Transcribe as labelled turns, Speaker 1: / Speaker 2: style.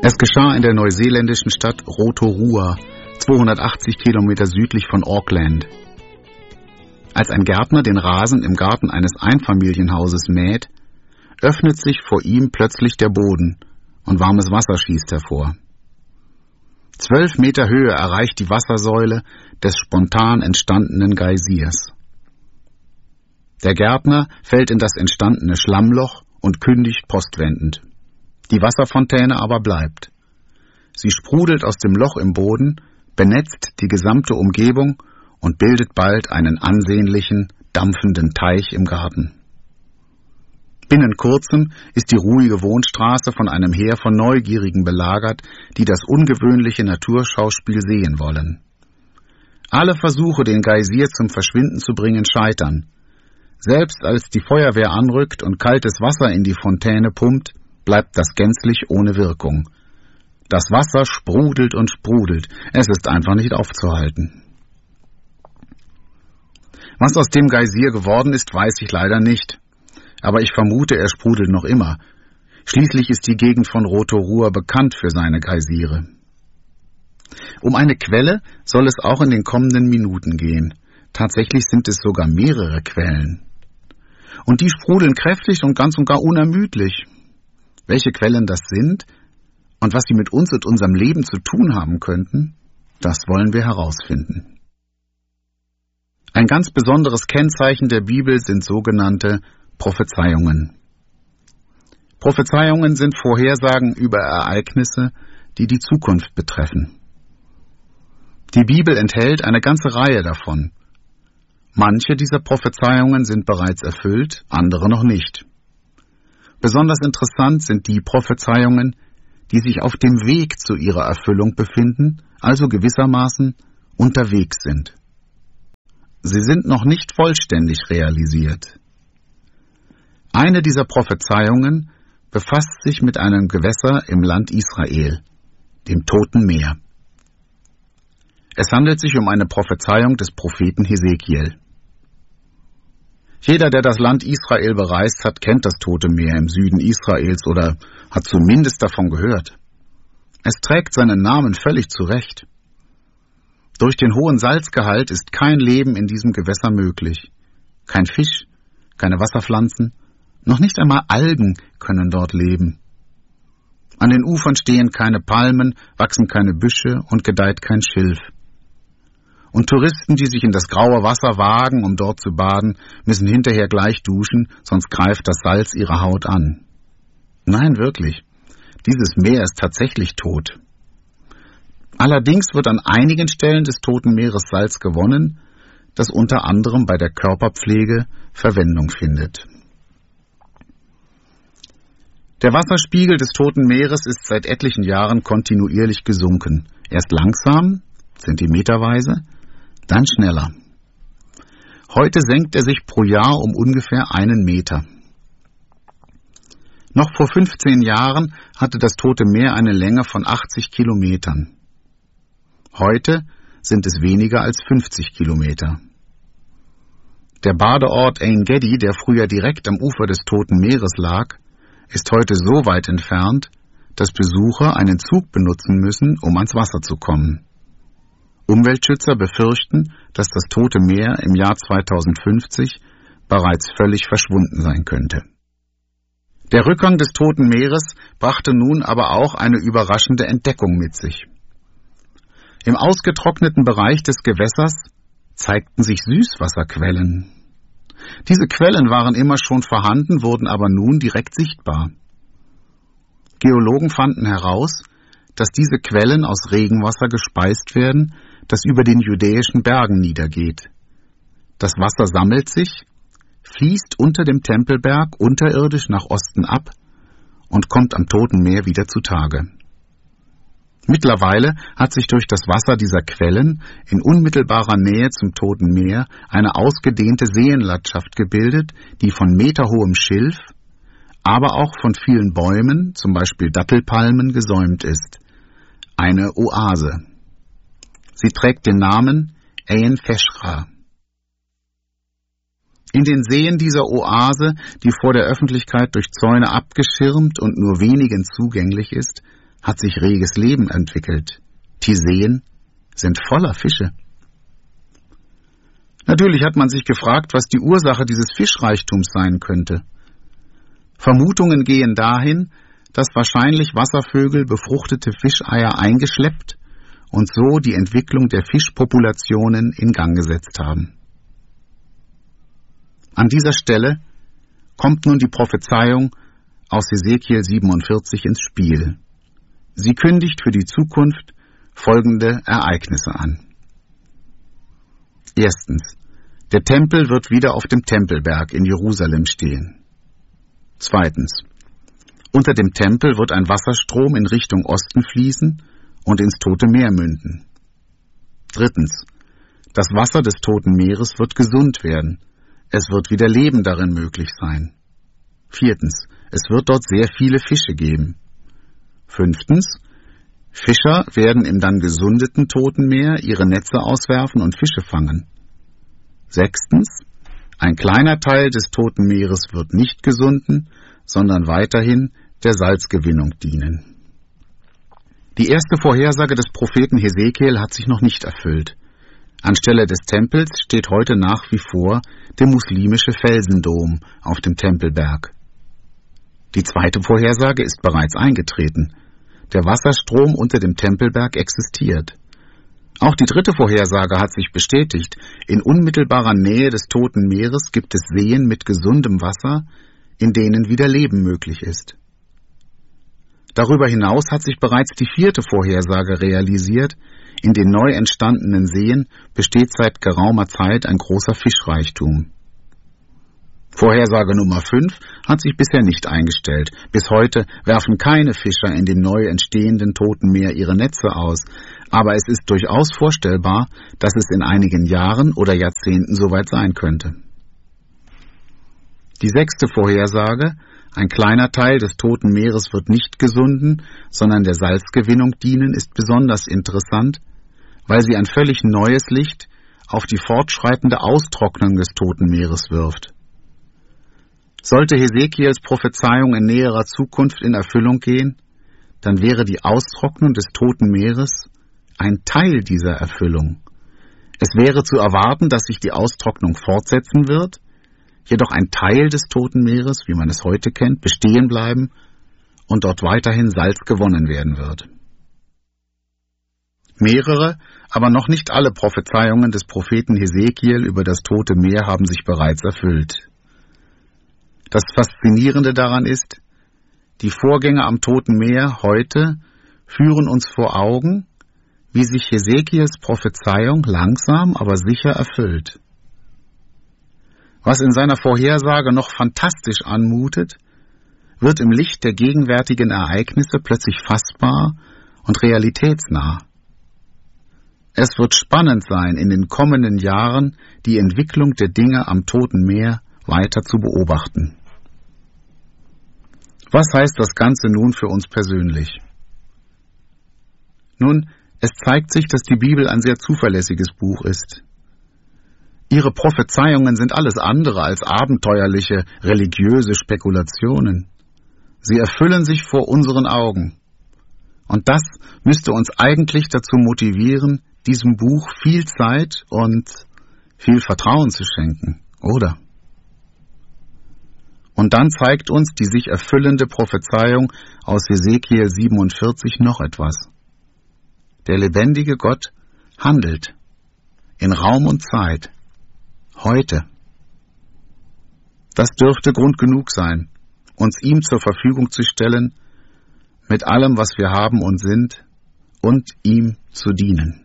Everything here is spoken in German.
Speaker 1: Es geschah in der neuseeländischen Stadt Rotorua, 280 Kilometer südlich von Auckland. Als ein Gärtner den Rasen im Garten eines Einfamilienhauses mäht, öffnet sich vor ihm plötzlich der Boden und warmes Wasser schießt hervor. 12 Meter Höhe erreicht die Wassersäule des spontan entstandenen Geysirs. Der Gärtner fällt in das entstandene Schlammloch und kündigt postwendend. Die Wasserfontäne aber bleibt. Sie sprudelt aus dem Loch im Boden, benetzt die gesamte Umgebung und bildet bald einen ansehnlichen, dampfenden Teich im Garten. Binnen kurzem ist die ruhige Wohnstraße von einem Heer von Neugierigen belagert, die das ungewöhnliche Naturschauspiel sehen wollen. Alle Versuche, den Geysir zum Verschwinden zu bringen, scheitern. Selbst als die Feuerwehr anrückt und kaltes Wasser in die Fontäne pumpt, bleibt das gänzlich ohne Wirkung. Das Wasser sprudelt und sprudelt, es ist einfach nicht aufzuhalten. Was aus dem Geysir geworden ist, weiß ich leider nicht. Aber ich vermute, er sprudelt noch immer. Schließlich ist die Gegend von Rotorua bekannt für seine Geysire. Um eine Quelle soll es auch in den kommenden Minuten gehen. Tatsächlich sind es sogar mehrere Quellen. Und die sprudeln kräftig und ganz und gar unermüdlich. Welche Quellen das sind und was sie mit uns und unserem Leben zu tun haben könnten, das wollen wir herausfinden. Ein ganz besonderes Kennzeichen der Bibel sind sogenannte Prophezeiungen. Prophezeiungen sind Vorhersagen über Ereignisse, die die Zukunft betreffen. Die Bibel enthält eine ganze Reihe davon. Manche dieser Prophezeiungen sind bereits erfüllt, andere noch nicht. Besonders interessant sind die Prophezeiungen, die sich auf dem Weg zu ihrer Erfüllung befinden, also gewissermaßen unterwegs sind. Sie sind noch nicht vollständig realisiert. Eine dieser Prophezeiungen befasst sich mit einem Gewässer im Land Israel, dem Toten Meer. Es handelt sich um eine Prophezeiung des Propheten Hesekiel. Jeder, der das Land Israel bereist hat, kennt das Tote Meer im Süden Israels oder hat zumindest davon gehört. Es trägt seinen Namen völlig zu Recht. Durch den hohen Salzgehalt ist kein Leben in diesem Gewässer möglich. Kein Fisch, keine Wasserpflanzen, noch nicht einmal Algen können dort leben. An den Ufern stehen keine Palmen, wachsen keine Büsche und gedeiht kein Schilf. Und Touristen, die sich in das graue Wasser wagen, um dort zu baden, müssen hinterher gleich duschen, sonst greift das Salz ihre Haut an. Nein, wirklich. Dieses Meer ist tatsächlich tot. Allerdings wird an einigen Stellen des Toten Meeres Salz gewonnen, das unter anderem bei der Körperpflege Verwendung findet. Der Wasserspiegel des Toten Meeres ist seit etlichen Jahren kontinuierlich gesunken. Erst langsam, zentimeterweise, dann schneller. Heute senkt er sich pro Jahr um ungefähr 1 Meter. Noch vor 15 Jahren hatte das Tote Meer eine Länge von 80 Kilometern. Heute sind es weniger als 50 Kilometer. Der Badeort Ein-Gedi, der früher direkt am Ufer des Toten Meeres lag, ist heute so weit entfernt, dass Besucher einen Zug benutzen müssen, um ans Wasser zu kommen. Umweltschützer befürchten, dass das Tote Meer im Jahr 2050 bereits völlig verschwunden sein könnte. Der Rückgang des Toten Meeres brachte nun aber auch eine überraschende Entdeckung mit sich. Im ausgetrockneten Bereich des Gewässers zeigten sich Süßwasserquellen. Diese Quellen waren immer schon vorhanden, wurden aber nun direkt sichtbar. Geologen fanden heraus, dass diese Quellen aus Regenwasser gespeist werden, das über den judäischen Bergen niedergeht. Das Wasser sammelt sich, fließt unter dem Tempelberg unterirdisch nach Osten ab und kommt am Toten Meer wieder zutage. Mittlerweile hat sich durch das Wasser dieser Quellen in unmittelbarer Nähe zum Toten Meer eine ausgedehnte Seenlandschaft gebildet, die von meterhohem Schilf, aber auch von vielen Bäumen, zum Beispiel Dattelpalmen, gesäumt ist. Eine Oase. Sie trägt den Namen Ain Feshra. In den Seen dieser Oase, die vor der Öffentlichkeit durch Zäune abgeschirmt und nur wenigen zugänglich ist, hat sich reges Leben entwickelt. Die Seen sind voller Fische. Natürlich hat man sich gefragt, was die Ursache dieses Fischreichtums sein könnte. Vermutungen gehen dahin, dass wahrscheinlich Wasservögel befruchtete Fischeier eingeschleppt und so die Entwicklung der Fischpopulationen in Gang gesetzt haben. An dieser Stelle kommt nun die Prophezeiung aus Hesekiel 47 ins Spiel. Sie kündigt für die Zukunft folgende Ereignisse an. Erstens. Der Tempel wird wieder auf dem Tempelberg in Jerusalem stehen. Zweitens. Unter dem Tempel wird ein Wasserstrom in Richtung Osten fließen und ins Tote Meer münden. Drittens. Das Wasser des Toten Meeres wird gesund werden. Es wird wieder Leben darin möglich sein. Viertens. Es wird dort sehr viele Fische geben. Fünftens. Fischer werden im dann gesundeten Toten Meer ihre Netze auswerfen und Fische fangen. Sechstens. Ein kleiner Teil des Toten Meeres wird nicht gesunden, sondern weiterhin der Salzgewinnung dienen. Die erste Vorhersage des Propheten Hesekiel hat sich noch nicht erfüllt. Anstelle des Tempels steht heute nach wie vor der muslimische Felsendom auf dem Tempelberg. Die zweite Vorhersage ist bereits eingetreten. Der Wasserstrom unter dem Tempelberg existiert. Auch die dritte Vorhersage hat sich bestätigt. In unmittelbarer Nähe des Toten Meeres gibt es Seen mit gesundem Wasser, in denen wieder Leben möglich ist. Darüber hinaus hat sich bereits die vierte Vorhersage realisiert. In den neu entstandenen Seen besteht seit geraumer Zeit ein großer Fischreichtum. Vorhersage Nummer 5 hat sich bisher nicht eingestellt. Bis heute werfen keine Fischer in dem neu entstehenden Toten Meer ihre Netze aus. Aber es ist durchaus vorstellbar, dass es in einigen Jahren oder Jahrzehnten soweit sein könnte. Die sechste Vorhersage: Ein kleiner Teil des Toten Meeres wird nicht gesunden, sondern der Salzgewinnung dienen, ist besonders interessant, weil sie ein völlig neues Licht auf die fortschreitende Austrocknung des Toten Meeres wirft. Sollte Hesekiels Prophezeiung in näherer Zukunft in Erfüllung gehen, dann wäre die Austrocknung des Toten Meeres ein Teil dieser Erfüllung. Es wäre zu erwarten, dass sich die Austrocknung fortsetzen wird, jedoch ein Teil des Toten Meeres, wie man es heute kennt, bestehen bleiben und dort weiterhin Salz gewonnen werden wird. Mehrere, aber noch nicht alle Prophezeiungen des Propheten Hesekiel über das Tote Meer haben sich bereits erfüllt. Das Faszinierende daran ist, die Vorgänge am Toten Meer heute führen uns vor Augen, wie sich Hesekiels Prophezeiung langsam, aber sicher erfüllt. Was in seiner Vorhersage noch fantastisch anmutet, wird im Licht der gegenwärtigen Ereignisse plötzlich fassbar und realitätsnah. Es wird spannend sein, in den kommenden Jahren die Entwicklung der Dinge am Toten Meer weiter zu beobachten. Was heißt das Ganze nun für uns persönlich? Nun, es zeigt sich, dass die Bibel ein sehr zuverlässiges Buch ist. Ihre Prophezeiungen sind alles andere als abenteuerliche, religiöse Spekulationen. Sie erfüllen sich vor unseren Augen. Und das müsste uns eigentlich dazu motivieren, diesem Buch viel Zeit und viel Vertrauen zu schenken, oder? Und dann zeigt uns die sich erfüllende Prophezeiung aus Hesekiel 47 noch etwas. Der lebendige Gott handelt in Raum und Zeit, heute. Das dürfte Grund genug sein, uns ihm zur Verfügung zu stellen, mit allem, was wir haben und sind, und ihm zu dienen.